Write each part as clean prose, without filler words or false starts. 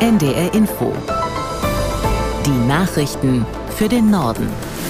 NDR Info. Die Nachrichten für den Norden.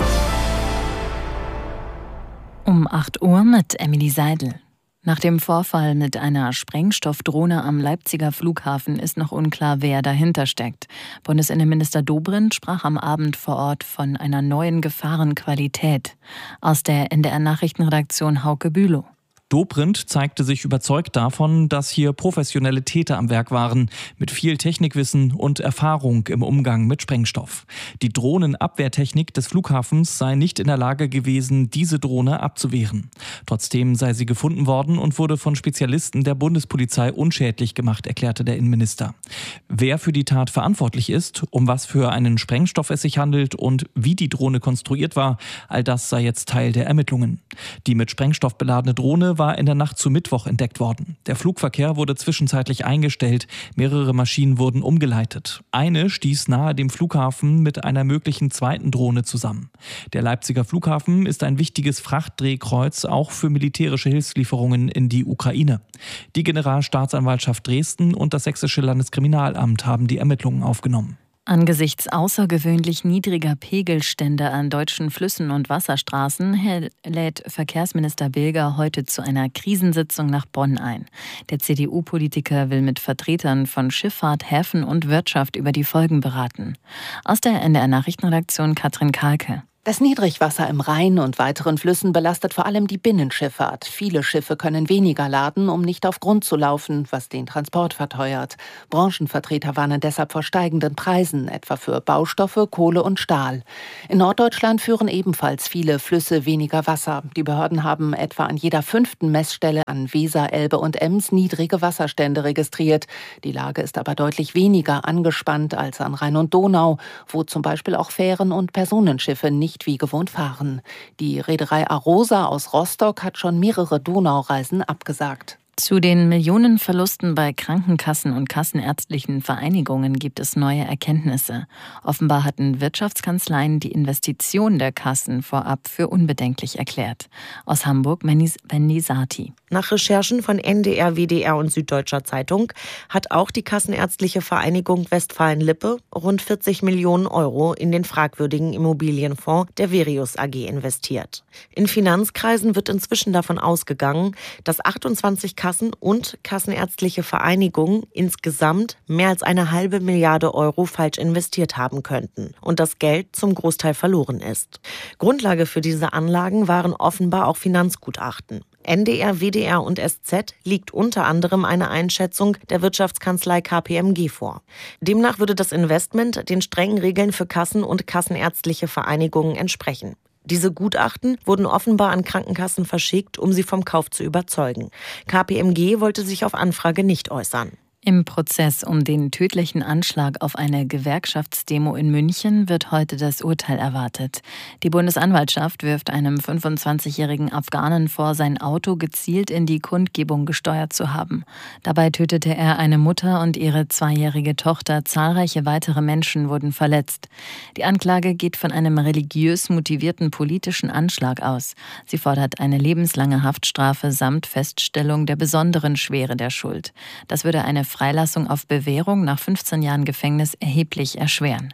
Um 8 Uhr mit Emily Seidel. Nach dem Vorfall mit einer Sprengstoffdrohne am Leipziger Flughafen ist noch unklar, wer dahinter steckt. Bundesinnenminister Dobrindt sprach am Abend vor Ort von einer neuen Gefahrenqualität. Aus der NDR-Nachrichtenredaktion Hauke Bülow. Dobrindt zeigte sich überzeugt davon, dass hier professionelle Täter am Werk waren, mit viel Technikwissen und Erfahrung im Umgang mit Sprengstoff. Die Drohnenabwehrtechnik des Flughafens sei nicht in der Lage gewesen, diese Drohne abzuwehren. Trotzdem sei sie gefunden worden und wurde von Spezialisten der Bundespolizei unschädlich gemacht, erklärte der Innenminister. Wer für die Tat verantwortlich ist, um was für einen Sprengstoff es sich handelt und wie die Drohne konstruiert war, all das sei jetzt Teil der Ermittlungen. Die mit Sprengstoff beladene Drohne war in der Nacht zu Mittwoch entdeckt worden. Der Flugverkehr wurde zwischenzeitlich eingestellt, mehrere Maschinen wurden umgeleitet. Eine stieß nahe dem Flughafen mit einer möglichen zweiten Drohne zusammen. Der Leipziger Flughafen ist ein wichtiges Frachtdrehkreuz, auch für militärische Hilfslieferungen in die Ukraine. Die Generalstaatsanwaltschaft Dresden und das Sächsische Landeskriminalamt haben die Ermittlungen aufgenommen. Angesichts außergewöhnlich niedriger Pegelstände an deutschen Flüssen und Wasserstraßen lädt Verkehrsminister Bilger heute zu einer Krisensitzung nach Bonn ein. Der CDU-Politiker will mit Vertretern von Schifffahrt, Häfen und Wirtschaft über die Folgen beraten. Aus der NDR-Nachrichtenredaktion Katrin Kahlke. Das Niedrigwasser im Rhein und weiteren Flüssen belastet vor allem die Binnenschifffahrt. Viele Schiffe können weniger laden, um nicht auf Grund zu laufen, was den Transport verteuert. Branchenvertreter warnen deshalb vor steigenden Preisen, etwa für Baustoffe, Kohle und Stahl. In Norddeutschland führen ebenfalls viele Flüsse weniger Wasser. Die Behörden haben etwa an jeder 5. Messstelle an Weser, Elbe und Ems niedrige Wasserstände registriert. Die Lage ist aber deutlich weniger angespannt als an Rhein und Donau, wo zum Beispiel auch Fähren und Personenschiffe nicht wie gewohnt fahren. Die Reederei Arosa aus Rostock hat schon mehrere Donaureisen abgesagt. Zu den Millionenverlusten bei Krankenkassen und kassenärztlichen Vereinigungen gibt es neue Erkenntnisse. Offenbar hatten Wirtschaftskanzleien die Investition der Kassen vorab für unbedenklich erklärt. Aus Hamburg Wendy Sati. Nach Recherchen von NDR, WDR und Süddeutscher Zeitung hat auch die Kassenärztliche Vereinigung Westfalen-Lippe rund 40 Millionen Euro in den fragwürdigen Immobilienfonds der Verius AG investiert. In Finanzkreisen wird inzwischen davon ausgegangen, dass 28 Kassen und kassenärztliche Vereinigungen insgesamt mehr als 1,5 Milliarde Euro falsch investiert haben könnten und das Geld zum Großteil verloren ist. Grundlage für diese Anlagen waren offenbar auch Finanzgutachten. NDR, WDR und SZ liegt unter anderem eine Einschätzung der Wirtschaftskanzlei KPMG vor. Demnach würde das Investment den strengen Regeln für Kassen und kassenärztliche Vereinigungen entsprechen. Diese Gutachten wurden offenbar an Krankenkassen verschickt, um sie vom Kauf zu überzeugen. KPMG wollte sich auf Anfrage nicht äußern. Im Prozess um den tödlichen Anschlag auf eine Gewerkschaftsdemo in München wird heute das Urteil erwartet. Die Bundesanwaltschaft wirft einem 25-jährigen Afghanen vor, sein Auto gezielt in die Kundgebung gesteuert zu haben. Dabei tötete er eine Mutter und ihre 2-jährige Tochter. Zahlreiche weitere Menschen wurden verletzt. Die Anklage geht von einem religiös motivierten politischen Anschlag aus. Sie fordert eine lebenslange Haftstrafe samt Feststellung der besonderen Schwere der Schuld. Das würde eine Freilassung auf Bewährung nach 15 Jahren Gefängnis erheblich erschweren.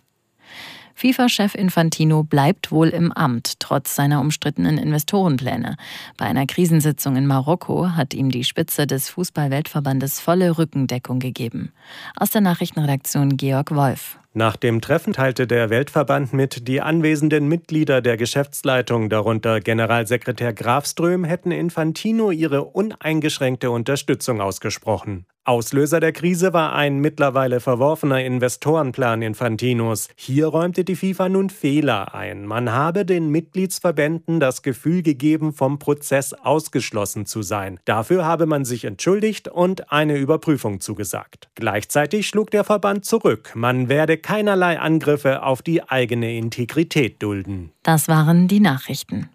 FIFA-Chef Infantino bleibt wohl im Amt, trotz seiner umstrittenen Investorenpläne. Bei einer Krisensitzung in Marokko hat ihm die Spitze des Fußball-Weltverbandes volle Rückendeckung gegeben. Aus der Nachrichtenredaktion Georg Wolf. Nach dem Treffen teilte der Weltverband mit, die anwesenden Mitglieder der Geschäftsleitung, darunter Generalsekretär Grafström, hätten Infantino ihre uneingeschränkte Unterstützung ausgesprochen. Auslöser der Krise war ein mittlerweile verworfener Investorenplan Infantinos. Hier räumte die FIFA nun Fehler ein. Man habe den Mitgliedsverbänden das Gefühl gegeben, vom Prozess ausgeschlossen zu sein. Dafür habe man sich entschuldigt und eine Überprüfung zugesagt. Gleichzeitig schlug der Verband zurück. Man werde keinerlei Angriffe auf die eigene Integrität dulden. Das waren die Nachrichten.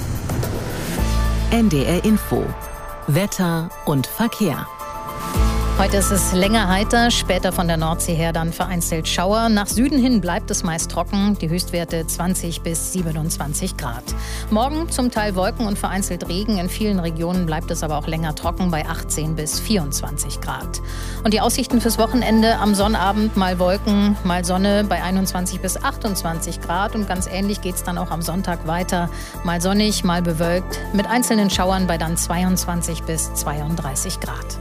NDR Info. Wetter und Verkehr. Heute ist es länger heiter, später von der Nordsee her dann vereinzelt Schauer. Nach Süden hin bleibt es meist trocken, die Höchstwerte 20 bis 27 Grad. Morgen zum Teil Wolken und vereinzelt Regen. In vielen Regionen bleibt es aber auch länger trocken bei 18 bis 24 Grad. Und die Aussichten fürs Wochenende: am Sonnabend mal Wolken, mal Sonne bei 21 bis 28 Grad. Und ganz ähnlich geht es dann auch am Sonntag weiter. Mal sonnig, mal bewölkt, mit einzelnen Schauern bei dann 22 bis 32 Grad.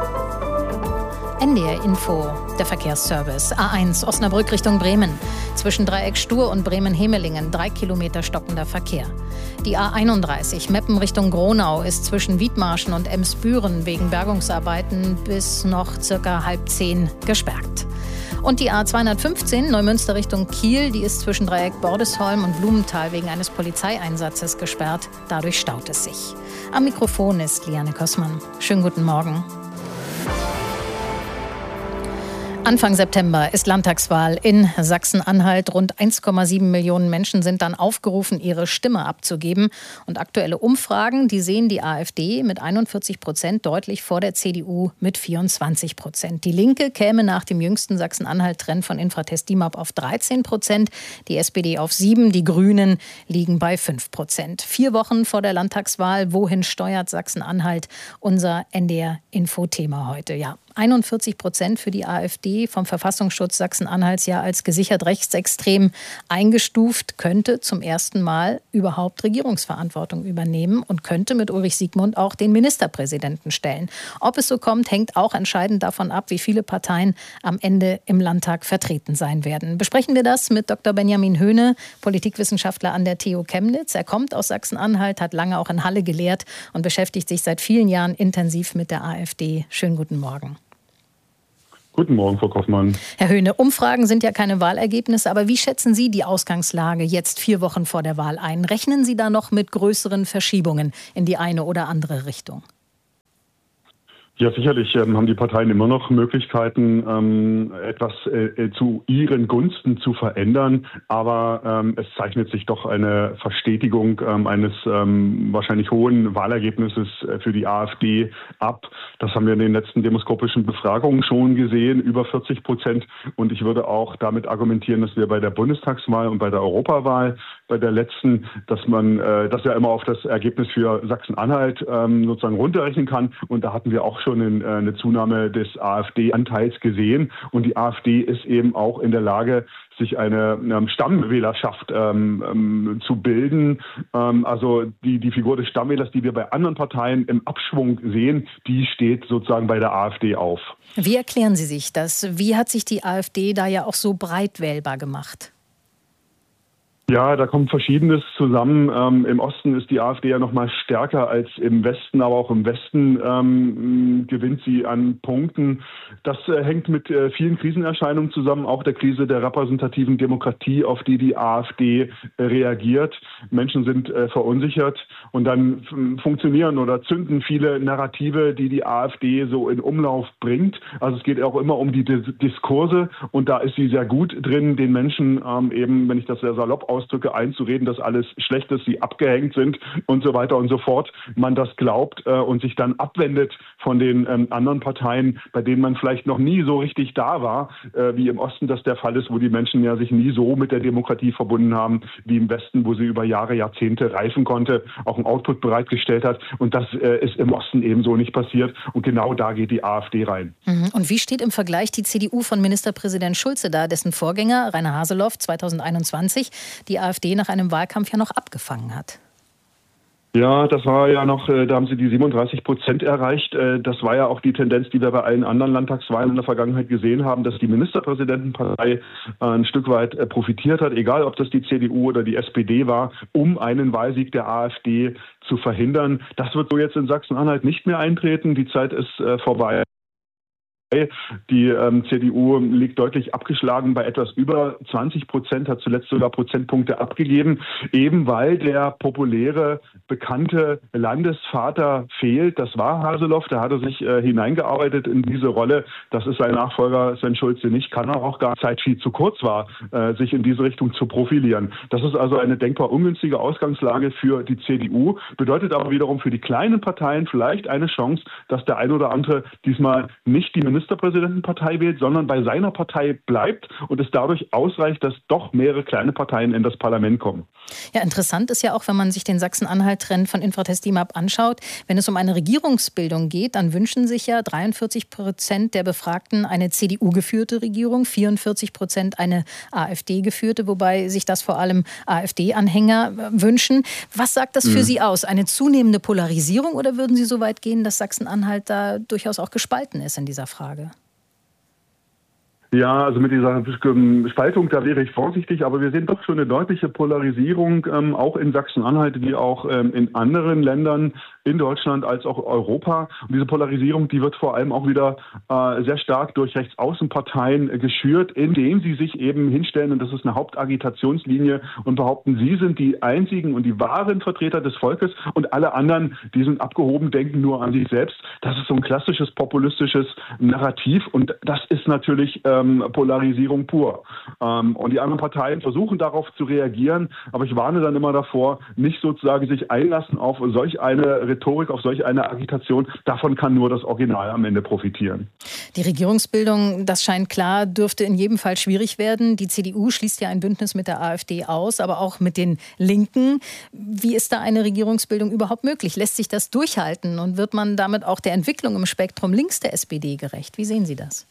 NDR Info, der Verkehrsservice. A1 Osnabrück Richtung Bremen. Zwischen Dreieck Stur und Bremen-Hemelingen 3 Kilometer stockender Verkehr. Die A31 Meppen Richtung Gronau ist zwischen Wiedmarschen und Emsbüren wegen Bergungsarbeiten bis noch circa 9:30 gesperrt. Und die A215 Neumünster Richtung Kiel, die ist zwischen Dreieck Bordesholm und Blumenthal wegen eines Polizeieinsatzes gesperrt. Dadurch staut es sich. Am Mikrofon ist Liane Kossmann. Schönen guten Morgen. Anfang September ist Landtagswahl in Sachsen-Anhalt. Rund 1,7 Millionen Menschen sind dann aufgerufen, ihre Stimme abzugeben. Und aktuelle Umfragen, die sehen die AfD mit 41% deutlich vor der CDU mit 24%. Die Linke käme nach dem jüngsten Sachsen-Anhalt-Trend von Infratest DIMAP auf 13%, die SPD auf 7%, die Grünen liegen bei 5%. 4 Wochen vor der Landtagswahl, wohin steuert Sachsen-Anhalt? Unser NDR-Info-Thema heute. Ja, 41% für die AfD, vom Verfassungsschutz Sachsen-Anhalts ja als gesichert rechtsextrem eingestuft, könnte zum ersten Mal überhaupt Regierungsverantwortung übernehmen und könnte mit Ulrich Siegmund auch den Ministerpräsidenten stellen. Ob es so kommt, hängt auch entscheidend davon ab, wie viele Parteien am Ende im Landtag vertreten sein werden. Besprechen wir das mit Dr. Benjamin Höhne, Politikwissenschaftler an der TU Chemnitz. Er kommt aus Sachsen-Anhalt, hat lange auch in Halle gelehrt und beschäftigt sich seit vielen Jahren intensiv mit der AfD. Schönen guten Morgen. Guten Morgen, Frau Kaufmann. Herr Höhne, Umfragen sind ja keine Wahlergebnisse, aber wie schätzen Sie die Ausgangslage jetzt 4 Wochen vor der Wahl ein? Rechnen Sie da noch mit größeren Verschiebungen in die eine oder andere Richtung? Ja, sicherlich haben die Parteien immer noch Möglichkeiten, etwas zu ihren Gunsten zu verändern. Aber es zeichnet sich doch eine Verstetigung eines wahrscheinlich hohen Wahlergebnisses für die AfD ab. Das haben wir in den letzten demoskopischen Befragungen schon gesehen, über 40%. Und ich würde auch damit argumentieren, dass wir bei der Bundestagswahl und bei der Europawahl, bei der letzten, dass man das ja immer auf das Ergebnis für Sachsen-Anhalt sozusagen runterrechnen kann. Und da hatten wir auch schon eine Zunahme des AfD-Anteils gesehen. Und die AfD ist eben auch in der Lage, sich eine Stammwählerschaft zu bilden. Also die Figur des Stammwählers, die wir bei anderen Parteien im Abschwung sehen, die steht sozusagen bei der AfD auf. Wie erklären Sie sich das? Wie hat sich die AfD da ja auch so breit wählbar gemacht? Ja, da kommt Verschiedenes zusammen. Im Osten ist die AfD ja noch mal stärker als im Westen, aber auch im Westen gewinnt sie an Punkten. Das hängt mit vielen Krisenerscheinungen zusammen, auch der Krise der repräsentativen Demokratie, auf die die AfD reagiert. Menschen sind verunsichert und dann funktionieren oder zünden viele Narrative, die die AfD so in Umlauf bringt. Also es geht auch immer um die Diskurse und da ist sie sehr gut drin, den Menschen eben, wenn ich das sehr salopp ausdrücke, einzureden, dass alles schlecht ist, sie abgehängt sind und so weiter und so fort. Man das glaubt und sich dann abwendet von den anderen Parteien, bei denen man vielleicht noch nie so richtig da war, wie im Osten das der Fall ist, wo die Menschen ja sich nie so mit der Demokratie verbunden haben, wie im Westen, wo sie über Jahre, Jahrzehnte reifen konnte, auch einen Output bereitgestellt hat. Und das ist im Osten ebenso nicht passiert. Und genau da geht die AfD rein. Und wie steht im Vergleich die CDU von Ministerpräsident Schulze da, dessen Vorgänger Rainer Haseloff 2021 die AfD nach einem Wahlkampf ja noch abgefangen hat? Ja, das war ja noch, da haben sie die 37% erreicht. Das war ja auch die Tendenz, die wir bei allen anderen Landtagswahlen in der Vergangenheit gesehen haben, dass die Ministerpräsidentenpartei ein Stück weit profitiert hat, egal ob das die CDU oder die SPD war, um einen Wahlsieg der AfD zu verhindern. Das wird so jetzt in Sachsen-Anhalt nicht mehr eintreten. Die Zeit ist vorbei. Die CDU liegt deutlich abgeschlagen bei etwas über 20%, hat zuletzt sogar Prozentpunkte abgegeben, eben weil der populäre, bekannte Landesvater fehlt. Das war Haseloff, da hat er sich hineingearbeitet in diese Rolle. Das ist sein Nachfolger Sven Schulze nicht, kann er auch gar Zeit viel zu kurz war, sich in diese Richtung zu profilieren. Das ist also eine denkbar ungünstige Ausgangslage für die CDU, bedeutet aber wiederum für die kleinen Parteien vielleicht eine Chance, dass der ein oder andere diesmal nicht die Ministerpräsidentenpartei wählt, sondern bei seiner Partei bleibt und es dadurch ausreicht, dass doch mehrere kleine Parteien in das Parlament kommen. Ja, interessant ist ja auch, wenn man sich den Sachsen-Anhalt-Trend von Infratest DIMAP anschaut, wenn es um eine Regierungsbildung geht, dann wünschen sich ja 43% der Befragten eine CDU-geführte Regierung, 44% eine AfD-geführte, wobei sich das vor allem AfD-Anhänger wünschen. Was sagt das für Sie aus? Eine zunehmende Polarisierung oder würden Sie so weit gehen, dass Sachsen-Anhalt da durchaus auch gespalten ist in dieser Frage? Ja, also mit dieser Spaltung, da wäre ich vorsichtig, aber wir sehen doch schon eine deutliche Polarisierung, auch in Sachsen-Anhalt wie auch in anderen Ländern in Deutschland als auch Europa. Und diese Polarisierung, die wird vor allem auch wieder sehr stark durch Rechtsaußenparteien geschürt, indem sie sich eben hinstellen, und das ist eine Hauptagitationslinie, und behaupten, sie sind die einzigen und die wahren Vertreter des Volkes und alle anderen, die sind abgehoben, denken nur an sich selbst. Das ist so ein klassisches populistisches Narrativ und das ist natürlich Polarisierung pur. Und die anderen Parteien versuchen darauf zu reagieren, aber ich warne dann immer davor, nicht sozusagen sich einlassen auf solch eine Rhetorik, auf solch eine Agitation. Davon kann nur das Original am Ende profitieren. Die Regierungsbildung, das scheint klar, dürfte in jedem Fall schwierig werden. Die CDU schließt ja ein Bündnis mit der AfD aus, aber auch mit den Linken. Wie ist da eine Regierungsbildung überhaupt möglich? Lässt sich das durchhalten und wird man damit auch der Entwicklung im Spektrum links der SPD gerecht? Wie sehen Sie das?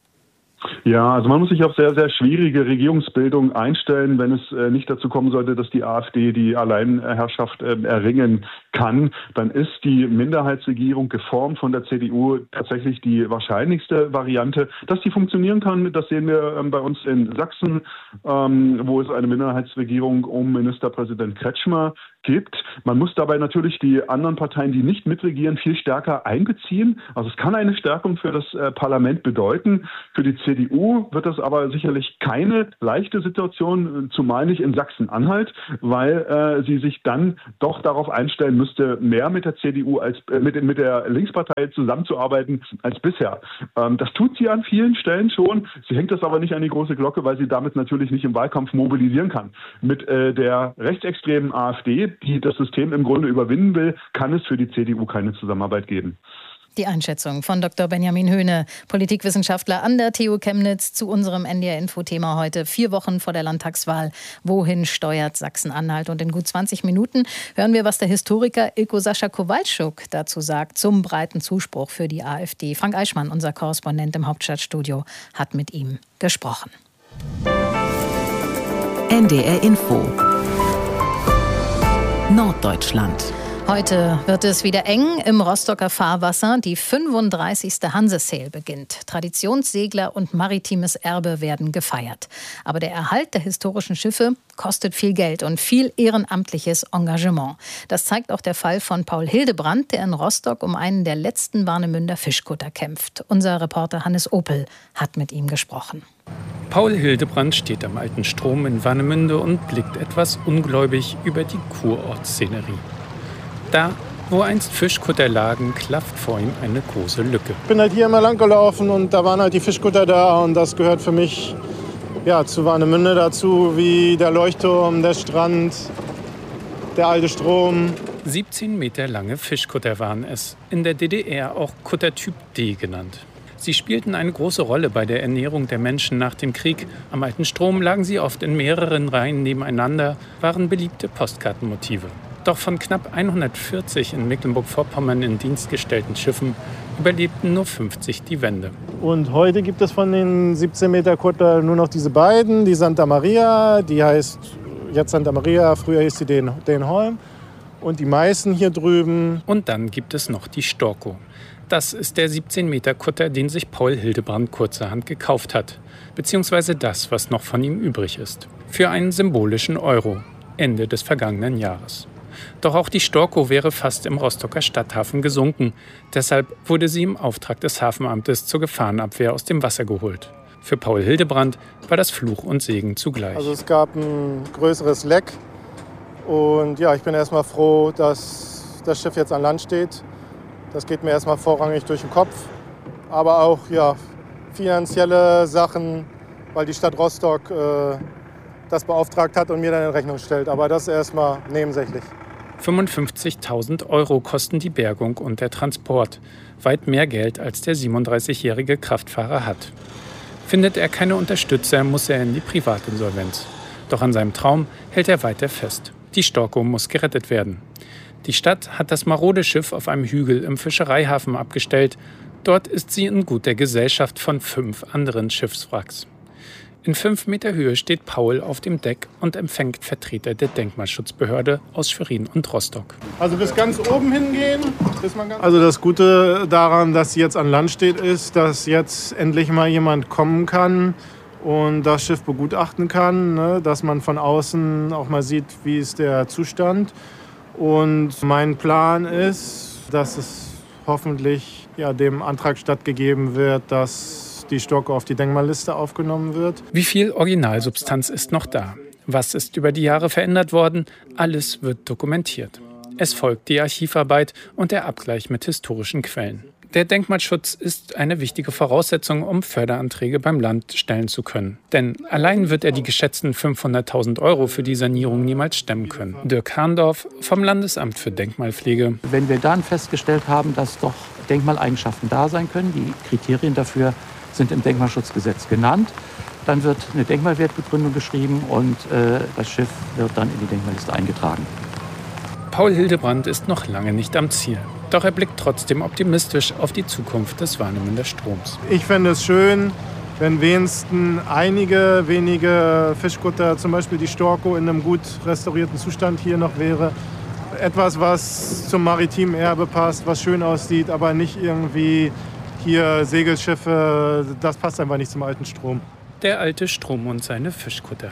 Ja, also man muss sich auf sehr, sehr schwierige Regierungsbildung einstellen, wenn es nicht dazu kommen sollte, dass die AfD die Alleinherrschaft erringen kann. Dann ist die Minderheitsregierung geformt von der CDU tatsächlich die wahrscheinlichste Variante. Dass die funktionieren kann, das sehen wir bei uns in Sachsen, wo es eine Minderheitsregierung um Ministerpräsident Kretschmer gibt. Man muss dabei natürlich die anderen Parteien, die nicht mitregieren, viel stärker einbeziehen. Also es kann eine Stärkung für das Parlament bedeuten. Für die CDU wird das aber sicherlich keine leichte Situation, zumal nicht in Sachsen-Anhalt, weil sie sich dann doch darauf einstellen müsste, mehr mit der CDU als mit der Linkspartei zusammenzuarbeiten als bisher. Das tut sie an vielen Stellen schon. Sie hängt das aber nicht an die große Glocke, weil sie damit natürlich nicht im Wahlkampf mobilisieren kann. Mit der rechtsextremen AfD, die das System im Grunde überwinden will, kann es für die CDU keine Zusammenarbeit geben. Die Einschätzung von Dr. Benjamin Höhne, Politikwissenschaftler an der TU Chemnitz, zu unserem NDR-Info-Thema heute. 4 Wochen vor der Landtagswahl. Wohin steuert Sachsen-Anhalt? Und in gut 20 Minuten hören wir, was der Historiker Ilko Sascha Kowalczuk dazu sagt, zum breiten Zuspruch für die AfD. Frank Eichmann, unser Korrespondent im Hauptstadtstudio, hat mit ihm gesprochen. NDR-Info Norddeutschland. Heute wird es wieder eng im Rostocker Fahrwasser. Die 35. Hanse-Sail beginnt. Traditionssegler und maritimes Erbe werden gefeiert. Aber der Erhalt der historischen Schiffe kostet viel Geld und viel ehrenamtliches Engagement. Das zeigt auch der Fall von Paul Hildebrand, der in Rostock um einen der letzten Warnemünder Fischkutter kämpft. Unser Reporter Hannes Opel hat mit ihm gesprochen. Paul Hildebrand steht am alten Strom in Warnemünde und blickt etwas ungläubig über die Kurortsszenerie. Da, wo einst Fischkutter lagen, klafft vor ihm eine große Lücke. Ich bin halt hier immer lang gelaufen und da waren halt die Fischkutter da und das gehört für mich zu Warnemünde dazu, wie der Leuchtturm, der Strand, der alte Strom. 17 Meter lange Fischkutter waren es, in der DDR auch Kuttertyp D genannt. Sie spielten eine große Rolle bei der Ernährung der Menschen nach dem Krieg. Am alten Strom lagen sie oft in mehreren Reihen nebeneinander, waren beliebte Postkartenmotive. Doch von knapp 140 in Mecklenburg-Vorpommern in Dienst gestellten Schiffen überlebten nur 50 die Wende. Und heute gibt es von den 17 Meter Kutter nur noch diese beiden. Die Santa Maria, die heißt jetzt Santa Maria, früher hieß sie Denholm. Und die meisten hier drüben. Und dann gibt es noch die Storkow. Das ist der 17 Meter Kutter, den sich Paul Hildebrand kurzerhand gekauft hat. Beziehungsweise das, was noch von ihm übrig ist. Für einen symbolischen Euro, Ende des vergangenen Jahres. Doch auch die Storkow wäre fast im Rostocker Stadthafen gesunken. Deshalb wurde sie im Auftrag des Hafenamtes zur Gefahrenabwehr aus dem Wasser geholt. Für Paul Hildebrandt war das Fluch und Segen zugleich. Also es gab ein größeres Leck und ja, ich bin erstmal froh, dass das Schiff jetzt an Land steht. Das geht mir erstmal vorrangig durch den Kopf, aber auch ja, finanzielle Sachen, weil die Stadt Rostock das beauftragt hat und mir dann in Rechnung stellt. Aber das erstmal nebensächlich. 55.000 € kosten die Bergung und der Transport. Weit mehr Geld, als der 37-jährige Kraftfahrer hat. Findet er keine Unterstützer, muss er in die Privatinsolvenz. Doch an seinem Traum hält er weiter fest. Die Storkow muss gerettet werden. Die Stadt hat das marode Schiff auf einem Hügel im Fischereihafen abgestellt. Dort ist sie in guter Gesellschaft von 5 anderen Schiffswracks. In 5 Meter Höhe steht Paul auf dem Deck und empfängt Vertreter der Denkmalschutzbehörde aus Schwerin und Rostock. Also bis ganz oben hingehen. Also das Gute daran, dass sie jetzt an Land steht, ist, dass jetzt endlich mal jemand kommen kann und das Schiff begutachten kann, ne? Dass man von außen auch mal sieht, wie ist der Zustand. Und mein Plan ist, dass es hoffentlich dem Antrag stattgegeben wird, dass die Storkow auf die Denkmalliste aufgenommen wird. Wie viel Originalsubstanz ist noch da? Was ist über die Jahre verändert worden? Alles wird dokumentiert. Es folgt die Archivarbeit und der Abgleich mit historischen Quellen. Der Denkmalschutz ist eine wichtige Voraussetzung, um Förderanträge beim Land stellen zu können. Denn allein wird er die geschätzten 500.000 € für die Sanierung niemals stemmen können. Dirk Harndorf vom Landesamt für Denkmalpflege. Wenn wir dann festgestellt haben, dass doch Denkmaleigenschaften da sein können, die Kriterien dafür sind im Denkmalschutzgesetz genannt, dann wird eine Denkmalwertbegründung geschrieben und das Schiff wird dann in die Denkmalliste eingetragen. Paul Hildebrandt ist noch lange nicht am Ziel. Doch er blickt trotzdem optimistisch auf die Zukunft des Warnemünder Stroms. Ich fände es schön, wenn wenigstens einige wenige Fischkutter, zum Beispiel die Storkow, in einem gut restaurierten Zustand hier noch wäre. Etwas, was zum maritimen Erbe passt, was schön aussieht, aber nicht irgendwie hier Segelschiffe, das passt einfach nicht zum alten Strom. Der alte Strom und seine Fischkutter.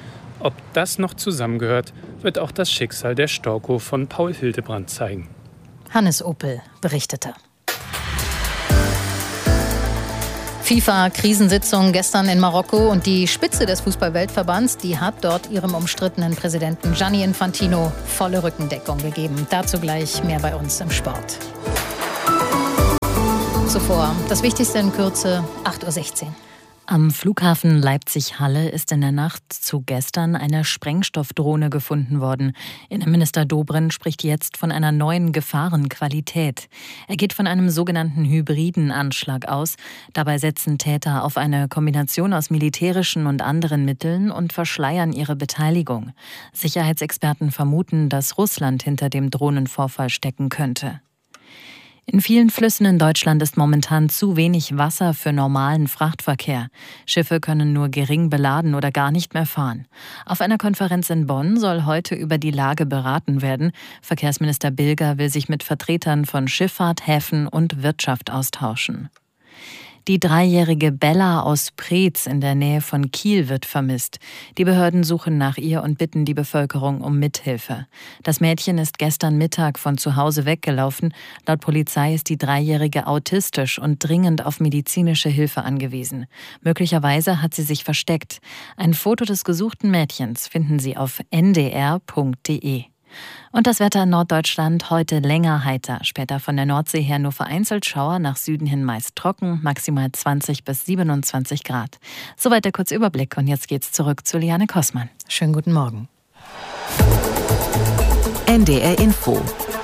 Ob das noch zusammengehört, wird auch das Schicksal der Storkow von Paul Hildebrandt zeigen. Hannes Opel berichtete. FIFA-Krisensitzung gestern in Marokko und die Spitze des Fußball-Weltverbands, die hat dort ihrem umstrittenen Präsidenten Gianni Infantino volle Rückendeckung gegeben. Dazu gleich mehr bei uns im Sport. Zuvor das Wichtigste in Kürze, 8:16 Uhr. Am Flughafen Leipzig-Halle ist in der Nacht zu gestern eine Sprengstoffdrohne gefunden worden. Innenminister Dobrindt spricht jetzt von einer neuen Gefahrenqualität. Er geht von einem sogenannten hybriden Anschlag aus. Dabei setzen Täter auf eine Kombination aus militärischen und anderen Mitteln und verschleiern ihre Beteiligung. Sicherheitsexperten vermuten, dass Russland hinter dem Drohnenvorfall stecken könnte. In vielen Flüssen in Deutschland ist momentan zu wenig Wasser für normalen Frachtverkehr. Schiffe können nur gering beladen oder gar nicht mehr fahren. Auf einer Konferenz in Bonn soll heute über die Lage beraten werden. Verkehrsminister Bilger will sich mit Vertretern von Schifffahrt, Häfen und Wirtschaft austauschen. Die 3-jährige Bella aus Preetz in der Nähe von Kiel wird vermisst. Die Behörden suchen nach ihr und bitten die Bevölkerung um Mithilfe. Das Mädchen ist gestern Mittag von zu Hause weggelaufen. Laut Polizei ist die 3-jährige autistisch und dringend auf medizinische Hilfe angewiesen. Möglicherweise hat sie sich versteckt. Ein Foto des gesuchten Mädchens finden Sie auf ndr.de. Und das Wetter in Norddeutschland heute länger heiter. Später von der Nordsee her nur vereinzelt Schauer, nach Süden hin meist trocken, maximal 20 bis 27 Grad. Soweit der Kurzüberblick und jetzt geht's zurück zu Liane Kossmann. Schönen guten Morgen. NDR Info.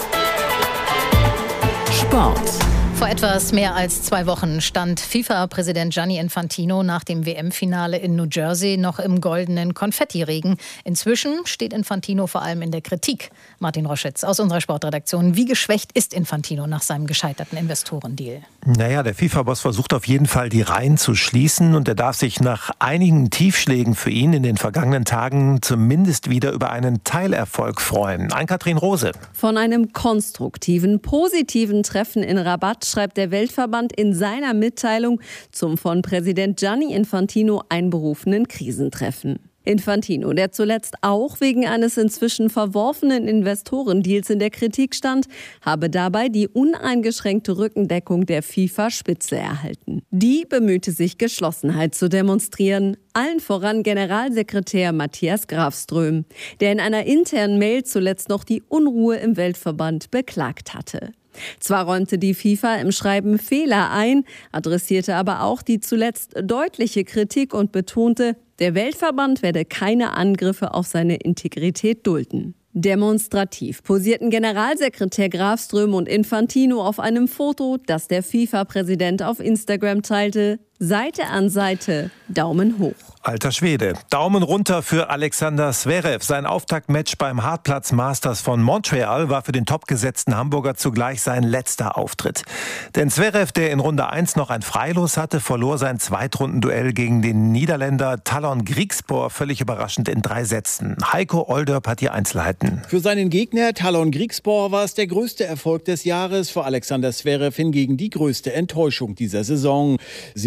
Sport. Vor etwas mehr als 2 Wochen stand FIFA-Präsident Gianni Infantino nach dem WM-Finale in New Jersey noch im goldenen Konfettiregen. Inzwischen steht Infantino vor allem in der Kritik. Martin Roschitz aus unserer Sportredaktion. Wie geschwächt ist Infantino nach seinem gescheiterten Investorendeal? Naja, der FIFA-Boss versucht auf jeden Fall, die Reihen zu schließen und er darf sich nach einigen Tiefschlägen für ihn in den vergangenen Tagen zumindest wieder über einen Teilerfolg freuen. Ann-Kathrin Rose. Von einem konstruktiven, positiven Treffen in Rabat schreibt der Weltverband in seiner Mitteilung zum von Präsident Gianni Infantino einberufenen Krisentreffen. Infantino, der zuletzt auch wegen eines inzwischen verworfenen Investorendeals in der Kritik stand, habe dabei die uneingeschränkte Rückendeckung der FIFA-Spitze erhalten. Die bemühte sich, Geschlossenheit zu demonstrieren, allen voran Generalsekretär Matthias Grafström, der in einer internen Mail zuletzt noch die Unruhe im Weltverband beklagt hatte. Zwar räumte die FIFA im Schreiben Fehler ein, adressierte aber auch die zuletzt deutliche Kritik und betonte, der Weltverband werde keine Angriffe auf seine Integrität dulden. Demonstrativ posierten Generalsekretär Grafström und Infantino auf einem Foto, das der FIFA-Präsident auf Instagram teilte. Seite an Seite, Daumen hoch. Alter Schwede. Daumen runter für Alexander Zverev. Sein Auftaktmatch beim Hartplatz Masters von Montreal war für den topgesetzten Hamburger zugleich sein letzter Auftritt. Denn Zverev, der in Runde 1 noch ein Freilos hatte, verlor sein Zweitrundenduell gegen den Niederländer Talon Griekspoor völlig überraschend in 3 Sätzen. Heiko Olderb hat die Einzelheiten. Für seinen Gegner Talon Griekspoor war es der größte Erfolg des Jahres, für Alexander Zverev hingegen die größte Enttäuschung dieser Saison.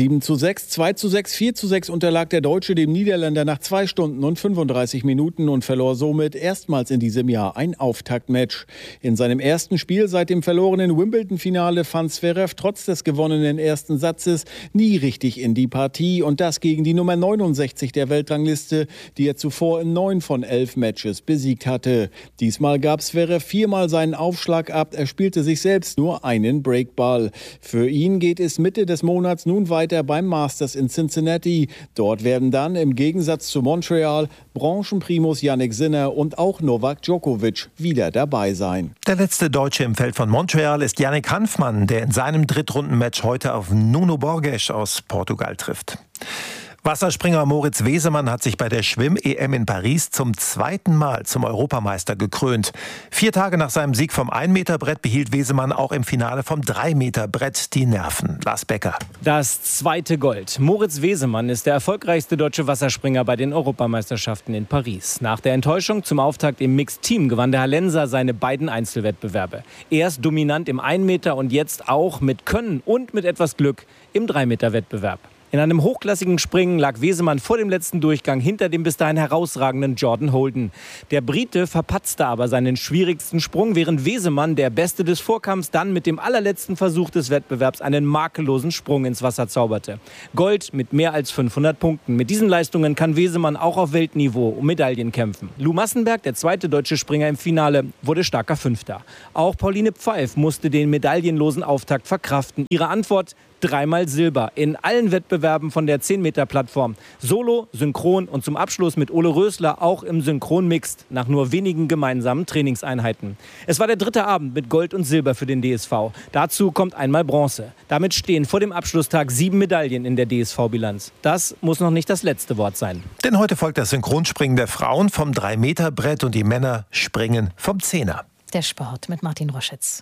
7:6, 2:6, 4:6 unterlag der Deutsche dem Niederländer nach 2 Stunden und 35 Minuten und verlor somit erstmals in diesem Jahr ein Auftaktmatch. In seinem ersten Spiel seit dem verlorenen Wimbledon-Finale fand Zverev trotz des gewonnenen ersten Satzes nie richtig in die Partie und das gegen die Nummer 69 der Weltrangliste, die er zuvor in 9 von 11 Matches besiegt hatte. Diesmal gab Zverev 4-mal seinen Aufschlag ab, er spielte sich selbst nur einen Breakball. Für ihn geht es Mitte des Monats nun weiter beim Masters in Cincinnati. Dort werden dann im Gegensatz zu Montreal Branchenprimus Jannik Sinner und auch Novak Djokovic wieder dabei sein. Der letzte Deutsche im Feld von Montreal ist Yannick Hanfmann, der in seinem Drittrundenmatch heute auf Nuno Borges aus Portugal trifft. Wasserspringer Moritz Wesemann hat sich bei der Schwimm-EM in Paris zum 2. Mal zum Europameister gekrönt. 4 Tage nach seinem Sieg vom 1-Meter-Brett behielt Wesemann auch im Finale vom 3-Meter-Brett die Nerven. Lars Becker. Das 2. Gold. Moritz Wesemann ist der erfolgreichste deutsche Wasserspringer bei den Europameisterschaften in Paris. Nach der Enttäuschung zum Auftakt im Mixed-Team gewann der Hallenser seine beiden Einzelwettbewerbe. Erst dominant im 1-Meter und jetzt auch mit Können und mit etwas Glück im 3-Meter-Wettbewerb. In einem hochklassigen Springen lag Wesemann vor dem letzten Durchgang hinter dem bis dahin herausragenden Jordan Holden. Der Brite verpatzte aber seinen schwierigsten Sprung, während Wesemann, der Beste des Vorkampfs, dann mit dem allerletzten Versuch des Wettbewerbs einen makellosen Sprung ins Wasser zauberte. Gold mit mehr als 500 Punkten. Mit diesen Leistungen kann Wesemann auch auf Weltniveau um Medaillen kämpfen. Lou Massenberg, der zweite deutsche Springer im Finale, wurde starker Fünfter. Auch Pauline Pfeif musste den medaillenlosen Auftakt verkraften. Ihre Antwort: 3-mal Silber in allen Wettbewerben von der 10-Meter-Plattform. Solo, Synchron und zum Abschluss mit Ole Rösler auch im Synchron-Mixed nach nur wenigen gemeinsamen Trainingseinheiten. Es war der 3. Abend mit Gold und Silber für den DSV. Dazu kommt einmal Bronze. Damit stehen vor dem Abschlusstag 7 Medaillen in der DSV-Bilanz. Das muss noch nicht das letzte Wort sein. Denn heute folgt das Synchronspringen der Frauen vom 3-Meter-Brett und die Männer springen vom 10er. Der Sport mit Martin Roschitz.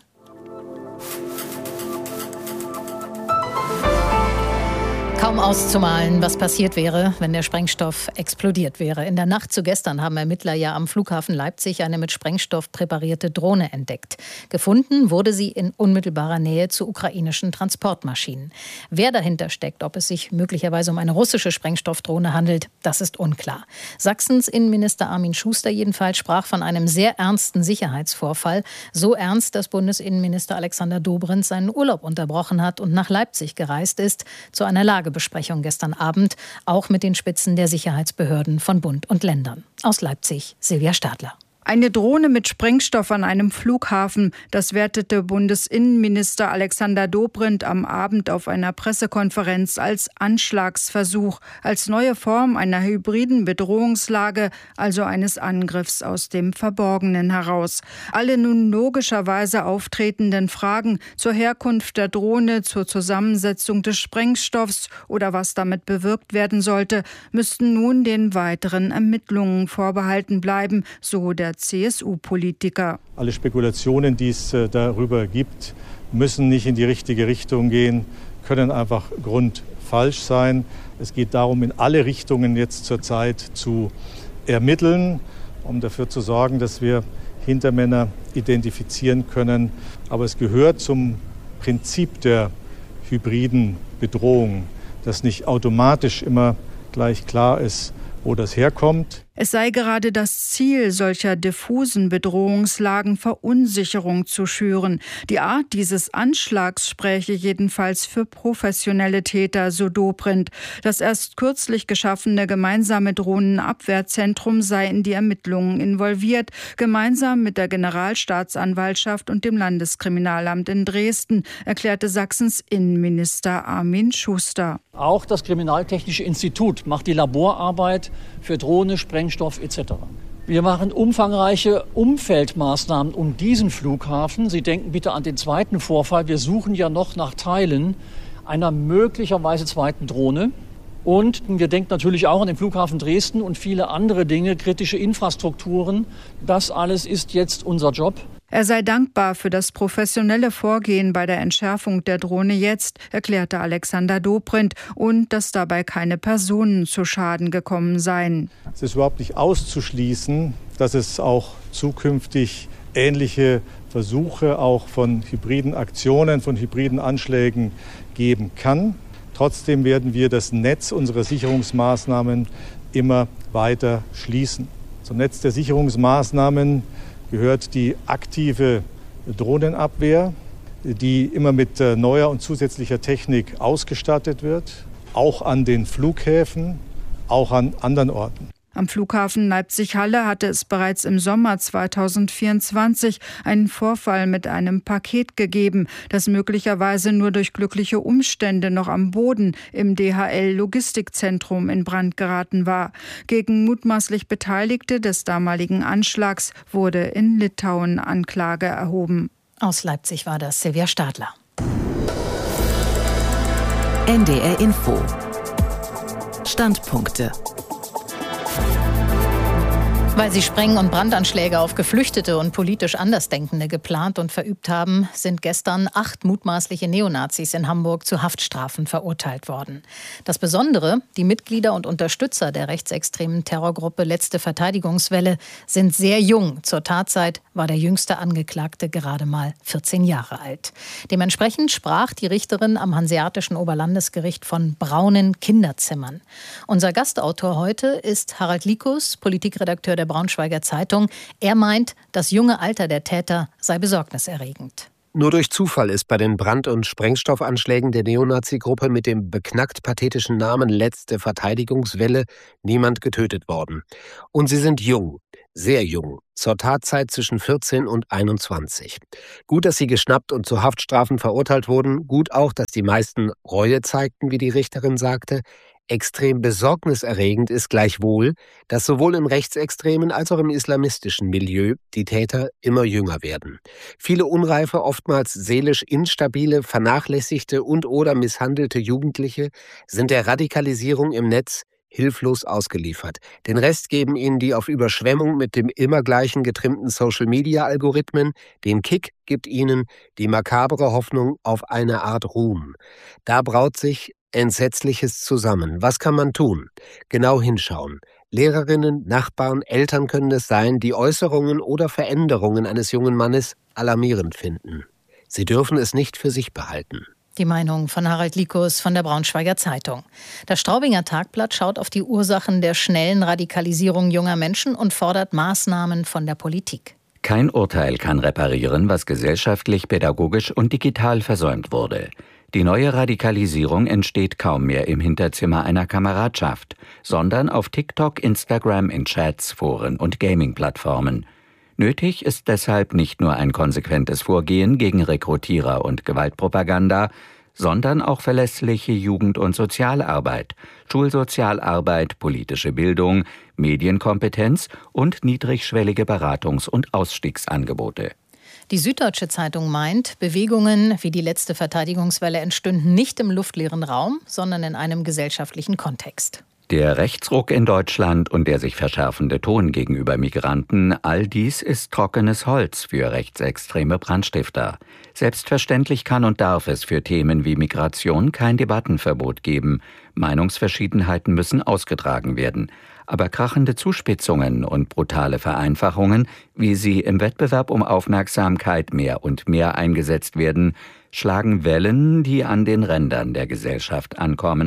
Kaum auszumalen, was passiert wäre, wenn der Sprengstoff explodiert wäre. In der Nacht zu gestern haben Ermittler ja am Flughafen Leipzig eine mit Sprengstoff präparierte Drohne entdeckt. Gefunden wurde sie in unmittelbarer Nähe zu ukrainischen Transportmaschinen. Wer dahinter steckt, ob es sich möglicherweise um eine russische Sprengstoffdrohne handelt, das ist unklar. Sachsens Innenminister Armin Schuster jedenfalls sprach von einem sehr ernsten Sicherheitsvorfall. So ernst, dass Bundesinnenminister Alexander Dobrindt seinen Urlaub unterbrochen hat und nach Leipzig gereist ist, zu einer Lagebesprechung gestern Abend, auch mit den Spitzen der Sicherheitsbehörden von Bund und Ländern. Aus Leipzig, Silvia Stadler. Eine Drohne mit Sprengstoff an einem Flughafen, das wertete Bundesinnenminister Alexander Dobrindt am Abend auf einer Pressekonferenz als Anschlagsversuch, als neue Form einer hybriden Bedrohungslage, also eines Angriffs aus dem Verborgenen heraus. Alle nun logischerweise auftretenden Fragen zur Herkunft der Drohne, zur Zusammensetzung des Sprengstoffs oder was damit bewirkt werden sollte, müssten nun den weiteren Ermittlungen vorbehalten bleiben, so der CSU-Politiker. Alle Spekulationen, die es darüber gibt, müssen nicht in die richtige Richtung gehen, können einfach grundfalsch sein. Es geht darum, in alle Richtungen jetzt zurzeit zu ermitteln, um dafür zu sorgen, dass wir Hintermänner identifizieren können. Aber es gehört zum Prinzip der hybriden Bedrohung, dass nicht automatisch immer gleich klar ist, wo das herkommt. Es sei gerade das Ziel solcher diffusen Bedrohungslagen, Verunsicherung zu schüren. Die Art dieses Anschlags spräche jedenfalls für professionelle Täter, so Dobrindt. Das erst kürzlich geschaffene gemeinsame Drohnenabwehrzentrum sei in die Ermittlungen involviert, gemeinsam mit der Generalstaatsanwaltschaft und dem Landeskriminalamt in Dresden, erklärte Sachsens Innenminister Armin Schuster. Auch das Kriminaltechnische Institut macht die Laborarbeit für Drohne, Sprengstoff etc. Wir machen umfangreiche Umfeldmaßnahmen um diesen Flughafen. Sie denken bitte an den zweiten Vorfall. Wir suchen ja noch nach Teilen einer möglicherweise zweiten Drohne. Und wir denken natürlich auch an den Flughafen Dresden und viele andere Dinge, kritische Infrastrukturen. Das alles ist jetzt unser Job. Er sei dankbar für das professionelle Vorgehen bei der Entschärfung der Drohne jetzt, erklärte Alexander Dobrindt, und dass dabei keine Personen zu Schaden gekommen seien. Es ist überhaupt nicht auszuschließen, dass es auch zukünftig ähnliche Versuche auch von hybriden Aktionen, von hybriden Anschlägen geben kann. Trotzdem werden wir das Netz unserer Sicherungsmaßnahmen immer weiter schließen. Zum Netz der Sicherungsmaßnahmen gehört die aktive Drohnenabwehr, die immer mit neuer und zusätzlicher Technik ausgestattet wird, auch an den Flughäfen, auch an anderen Orten. Am Flughafen Leipzig-Halle hatte es bereits im Sommer 2024 einen Vorfall mit einem Paket gegeben, das möglicherweise nur durch glückliche Umstände noch am Boden im DHL-Logistikzentrum in Brand geraten war. Gegen mutmaßlich Beteiligte des damaligen Anschlags wurde in Litauen Anklage erhoben. Aus Leipzig war das Silvia Stadler. NDR Info. Standpunkte. Weil sie Spreng- und Brandanschläge auf Geflüchtete und politisch Andersdenkende geplant und verübt haben, sind gestern 8 mutmaßliche Neonazis in Hamburg zu Haftstrafen verurteilt worden. Das Besondere, die Mitglieder und Unterstützer der rechtsextremen Terrorgruppe Letzte Verteidigungswelle sind sehr jung. Zur Tatzeit war der jüngste Angeklagte gerade mal 14 Jahre alt. Dementsprechend sprach die Richterin am Hanseatischen Oberlandesgericht von braunen Kinderzimmern. Unser Gastautor heute ist Harald Likus, Politikredakteur der Braunschweiger Zeitung. Er meint, das junge Alter der Täter sei besorgniserregend. Nur durch Zufall ist bei den Brand- und Sprengstoffanschlägen der Neonazi-Gruppe mit dem beknackt pathetischen Namen Letzte Verteidigungswelle niemand getötet worden. Und sie sind jung, sehr jung, zur Tatzeit zwischen 14 und 21. Gut, dass sie geschnappt und zu Haftstrafen verurteilt wurden. Gut auch, dass die meisten Reue zeigten, wie die Richterin sagte. Extrem besorgniserregend ist gleichwohl, dass sowohl im rechtsextremen als auch im islamistischen Milieu die Täter immer jünger werden. Viele unreife, oftmals seelisch instabile, vernachlässigte und/oder misshandelte Jugendliche sind der Radikalisierung im Netz hilflos ausgeliefert. Den Rest geben ihnen die auf Überschwemmung mit dem immer gleichen getrimmten Social-Media-Algorithmen. Den Kick gibt ihnen die makabere Hoffnung auf eine Art Ruhm. Da braut sich Entsetzliches zusammen. Was kann man tun? Genau hinschauen. Lehrerinnen, Nachbarn, Eltern können es sein, die Äußerungen oder Veränderungen eines jungen Mannes alarmierend finden. Sie dürfen es nicht für sich behalten. Die Meinung von Harald Likus von der Braunschweiger Zeitung. Das Straubinger Tagblatt schaut auf die Ursachen der schnellen Radikalisierung junger Menschen und fordert Maßnahmen von der Politik. Kein Urteil kann reparieren, was gesellschaftlich, pädagogisch und digital versäumt wurde. Die neue Radikalisierung entsteht kaum mehr im Hinterzimmer einer Kameradschaft, sondern auf TikTok, Instagram, in Chats, Foren und Gaming-Plattformen. Nötig ist deshalb nicht nur ein konsequentes Vorgehen gegen Rekrutierer und Gewaltpropaganda, sondern auch verlässliche Jugend- und Sozialarbeit, Schulsozialarbeit, politische Bildung, Medienkompetenz und niedrigschwellige Beratungs- und Ausstiegsangebote. Die Süddeutsche Zeitung meint, Bewegungen wie die Letzte Verteidigungswelle entstünden nicht im luftleeren Raum, sondern in einem gesellschaftlichen Kontext. Der Rechtsruck in Deutschland und der sich verschärfende Ton gegenüber Migranten, all dies ist trockenes Holz für rechtsextreme Brandstifter. Selbstverständlich kann und darf es für Themen wie Migration kein Debattenverbot geben. Meinungsverschiedenheiten müssen ausgetragen werden. Aber krachende Zuspitzungen und brutale Vereinfachungen, wie sie im Wettbewerb um Aufmerksamkeit mehr und mehr eingesetzt werden, schlagen Wellen, die an den Rändern der Gesellschaft ankommen.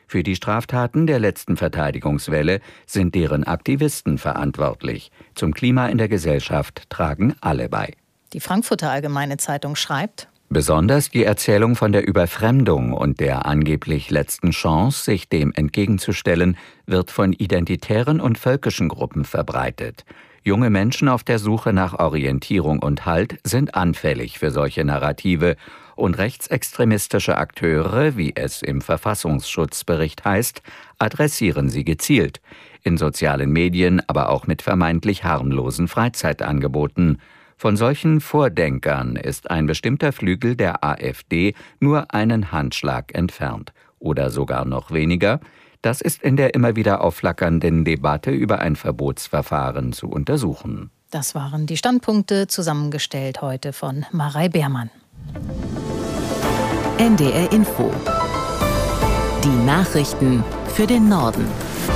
Für die Straftaten der letzten Verteidigungswelle sind deren Aktivisten verantwortlich. Zum Klima in der Gesellschaft tragen alle bei. Die Frankfurter Allgemeine Zeitung schreibt: Besonders die Erzählung von der Überfremdung und der angeblich letzten Chance, sich dem entgegenzustellen, wird von identitären und völkischen Gruppen verbreitet. Junge Menschen auf der Suche nach Orientierung und Halt sind anfällig für solche Narrative und rechtsextremistische Akteure, wie es im Verfassungsschutzbericht heißt, adressieren sie gezielt. In sozialen Medien, aber auch mit vermeintlich harmlosen Freizeitangeboten. Von solchen Vordenkern ist ein bestimmter Flügel der AfD nur einen Handschlag entfernt. Oder sogar noch weniger. Das ist in der immer wieder aufflackernden Debatte über ein Verbotsverfahren zu untersuchen. Das waren die Standpunkte, zusammengestellt heute von Marei Beermann. NDR Info. Die Nachrichten für den Norden.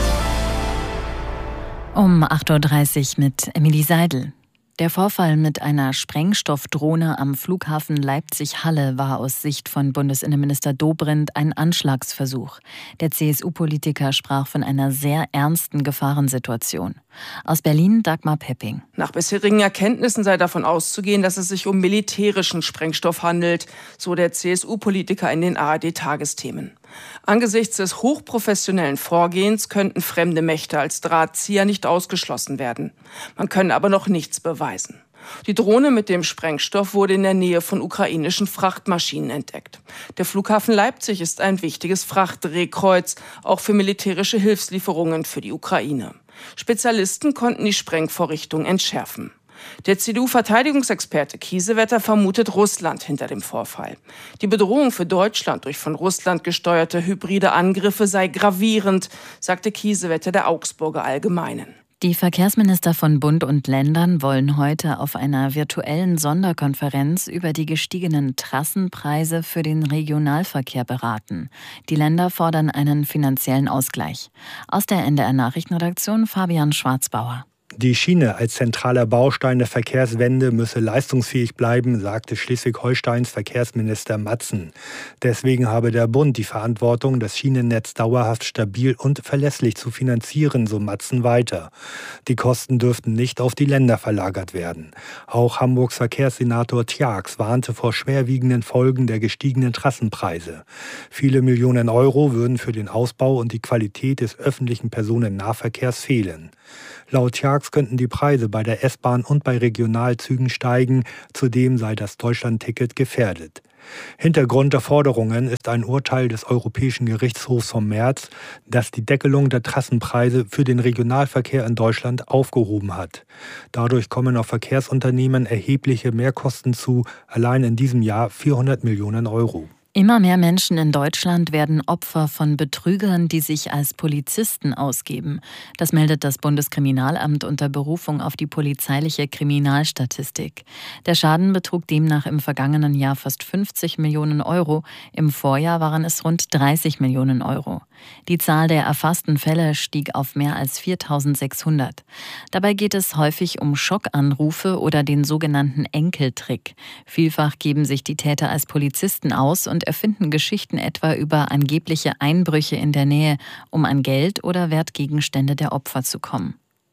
Um 8.30 Uhr mit Emilie Seidel. Der Vorfall mit einer Sprengstoffdrohne am Flughafen Leipzig-Halle war aus Sicht von Bundesinnenminister Dobrindt ein Anschlagsversuch. Der CSU-Politiker sprach von einer sehr ernsten Gefahrensituation. Aus Berlin Dagmar Pepping. Nach bisherigen Erkenntnissen sei davon auszugehen, dass es sich um militärischen Sprengstoff handelt, so der CSU-Politiker in den ARD-Tagesthemen. Angesichts des hochprofessionellen Vorgehens könnten fremde Mächte als Drahtzieher nicht ausgeschlossen werden. Man könne aber noch nichts beweisen. Die Drohne mit dem Sprengstoff wurde in der Nähe von ukrainischen Frachtmaschinen entdeckt. Der Flughafen Leipzig ist ein wichtiges Frachtdrehkreuz, auch für militärische Hilfslieferungen für die Ukraine. Spezialisten konnten die Sprengvorrichtung entschärfen. Der CDU-Verteidigungsexperte Kiesewetter vermutet Russland hinter dem Vorfall. Die Bedrohung für Deutschland durch von Russland gesteuerte hybride Angriffe sei gravierend, sagte Kiesewetter der Augsburger Allgemeinen. Die Verkehrsminister von Bund und Ländern wollen heute auf einer virtuellen Sonderkonferenz über die gestiegenen Trassenpreise für den Regionalverkehr beraten. Die Länder fordern einen finanziellen Ausgleich. Aus der NDR Nachrichtenredaktion Fabian Schwarzbauer. Die Schiene als zentraler Baustein der Verkehrswende müsse leistungsfähig bleiben, sagte Schleswig-Holsteins Verkehrsminister Matzen. Deswegen habe der Bund die Verantwortung, das Schienennetz dauerhaft stabil und verlässlich zu finanzieren, so Matzen weiter. Die Kosten dürften nicht auf die Länder verlagert werden. Auch Hamburgs Verkehrssenator Tjax warnte vor schwerwiegenden Folgen der gestiegenen Trassenpreise. Viele Millionen Euro würden für den Ausbau und die Qualität des öffentlichen Personennahverkehrs fehlen. Laut Tjax könnten die Preise bei der S-Bahn und bei Regionalzügen steigen. Zudem sei das Deutschlandticket gefährdet. Hintergrund der Forderungen ist ein Urteil des Europäischen Gerichtshofs vom März, das die Deckelung der Trassenpreise für den Regionalverkehr in Deutschland aufgehoben hat. Dadurch kommen auf Verkehrsunternehmen erhebliche Mehrkosten zu, allein in diesem Jahr 400 Millionen Euro. Immer mehr Menschen in Deutschland werden Opfer von Betrügern, die sich als Polizisten ausgeben. Das meldet das Bundeskriminalamt unter Berufung auf die polizeiliche Kriminalstatistik. Der Schaden betrug demnach im vergangenen Jahr fast 50 Millionen Euro. Im Vorjahr waren es rund 30 Millionen Euro. Die Zahl der erfassten Fälle stieg auf mehr als 4.600. Dabei geht es häufig um Schockanrufe oder den sogenannten Enkeltrick. Vielfach geben sich die Täter als Polizisten aus und erfinden Geschichten etwa über angebliche Einbrüche in der Nähe, um an Geld oder Wertgegenstände der Opfer zu kommen.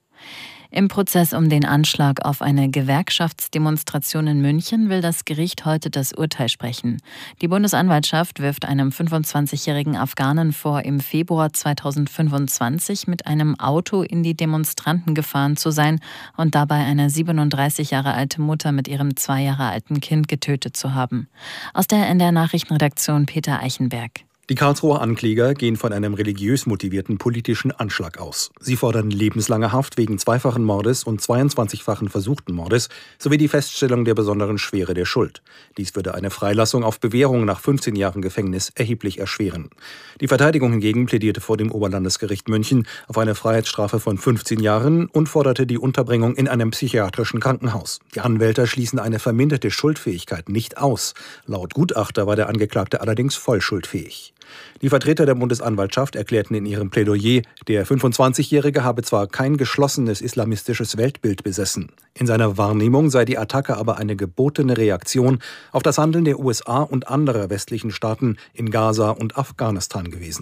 Im Prozess um den Anschlag auf eine Gewerkschaftsdemonstration in München will das Gericht heute das Urteil sprechen. Die Bundesanwaltschaft wirft einem 25-jährigen Afghanen vor, im Februar 2025 mit einem Auto in die Demonstranten gefahren zu sein und dabei eine 37 Jahre alte Mutter mit ihrem 2 Jahre alten Kind getötet zu haben. Aus der NDR Nachrichtenredaktion Peter Eichenberg. Die Karlsruher Ankläger gehen von einem religiös motivierten politischen Anschlag aus. Sie fordern lebenslange Haft wegen zweifachen Mordes und 22-fachen versuchten Mordes sowie die Feststellung der besonderen Schwere der Schuld. Dies würde eine Freilassung auf Bewährung nach 15 Jahren Gefängnis erheblich erschweren. Die Verteidigung hingegen plädierte vor dem Oberlandesgericht München auf eine Freiheitsstrafe von 15 Jahren und forderte die Unterbringung in einem psychiatrischen Krankenhaus. Die Anwälte schließen eine verminderte Schuldfähigkeit nicht aus. Laut Gutachter war der Angeklagte allerdings voll schuldfähig. Die Vertreter der Bundesanwaltschaft erklärten in ihrem Plädoyer, der 25-Jährige habe zwar kein geschlossenes islamistisches Weltbild besessen. In seiner Wahrnehmung sei die Attacke aber eine gebotene Reaktion auf das Handeln der USA und anderer westlichen Staaten in Gaza und Afghanistan gewesen.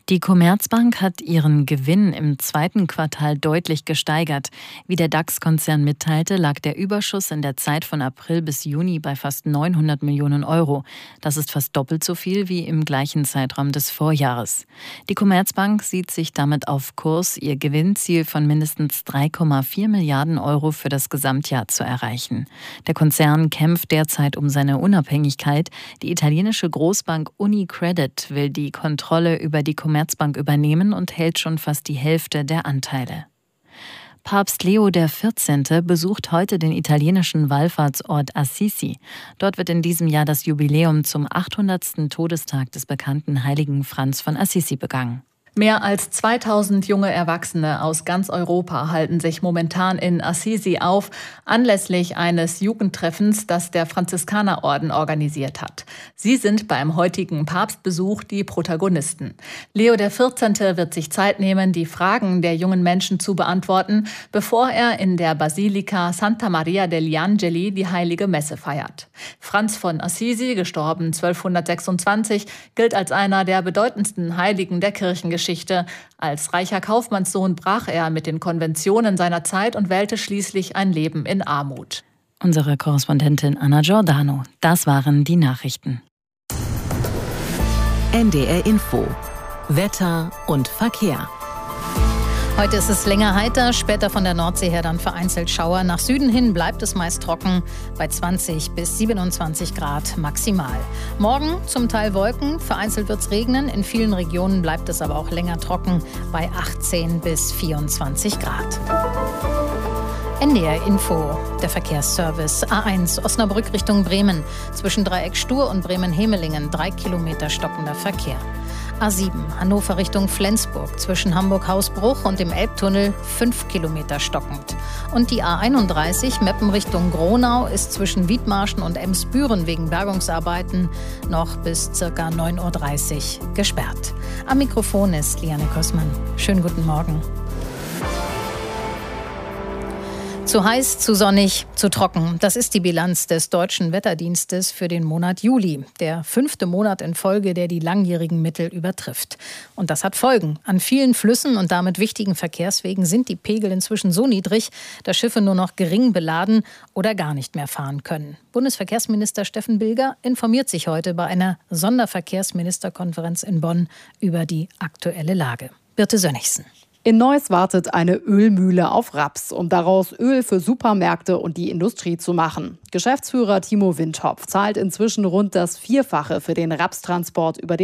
Die Commerzbank hat ihren Gewinn im zweiten Quartal deutlich gesteigert. Wie der DAX-Konzern mitteilte, lag der Überschuss in der Zeit von April bis Juni bei fast 900 Millionen Euro. Das ist fast doppelt so viel wie im gleichen Zeitraum des Vorjahres. Die Commerzbank sieht sich damit auf Kurs, ihr Gewinnziel von mindestens 3,4 Milliarden Euro für das Gesamtjahr zu erreichen. Der Konzern kämpft derzeit um seine Unabhängigkeit. Die italienische Großbank UniCredit will die Kontrolle über die Commerzbank übernehmen und hält schon fast die Hälfte der Anteile. Papst Leo XIV. Besucht heute den italienischen Wallfahrtsort Assisi. Dort wird in diesem Jahr das Jubiläum zum 800. Todestag des bekannten Heiligen Franz von Assisi begangen. Mehr als 2000 junge Erwachsene aus ganz Europa halten sich momentan in Assisi auf, anlässlich eines Jugendtreffens, das der Franziskanerorden organisiert hat. Sie sind beim heutigen Papstbesuch die Protagonisten. Leo XIV. Wird sich Zeit nehmen, die Fragen der jungen Menschen zu beantworten, bevor er in der Basilika Santa Maria degli Angeli die Heilige Messe feiert. Franz von Assisi, gestorben 1226, gilt als einer der bedeutendsten Heiligen der Kirchengeschichte. Als reicher Kaufmannssohn brach er mit den Konventionen seiner Zeit und wählte schließlich ein Leben in Armut. Unsere Korrespondentin Anna Giordano. Das waren die Nachrichten. NDR Info. Wetter und Verkehr. Heute ist es länger heiter, später von der Nordsee her dann vereinzelt Schauer. Nach Süden hin bleibt es meist trocken, bei 20 bis 27 Grad maximal. Morgen zum Teil Wolken, vereinzelt wird es regnen. In vielen Regionen bleibt es aber auch länger trocken, bei 18 bis 24 Grad. NDR Info, der Verkehrsservice. A1 Osnabrück Richtung Bremen. Zwischen Dreieck Stur und Bremen-Hemelingen 3 Kilometer stockender Verkehr. A7 Hannover Richtung Flensburg, zwischen Hamburg-Hausbruch und dem Elbtunnel 5 Kilometer stockend. Und die A31 Meppen Richtung Gronau ist zwischen Wiedmarschen und Emsbüren wegen Bergungsarbeiten noch bis ca. 9.30 Uhr gesperrt. Am Mikrofon ist Liane Kossmann. Schönen guten Morgen. Zu heiß, zu sonnig, zu trocken. Das ist die Bilanz des Deutschen Wetterdienstes für den Monat Juli. Der 5. Monat in Folge, der die langjährigen Mittel übertrifft. Und das hat Folgen. An vielen Flüssen und damit wichtigen Verkehrswegen sind die Pegel inzwischen so niedrig, dass Schiffe nur noch gering beladen oder gar nicht mehr fahren können. Bundesverkehrsminister Steffen Bilger informiert sich heute bei einer Sonderverkehrsministerkonferenz in Bonn über die aktuelle Lage. Birte Sönnigsen. In Neuss wartet eine Ölmühle auf Raps, um daraus Öl für Supermärkte und die Industrie zu machen. Geschäftsführer Timo Windhopf zahlt inzwischen rund das Vierfache für den Rapstransport über den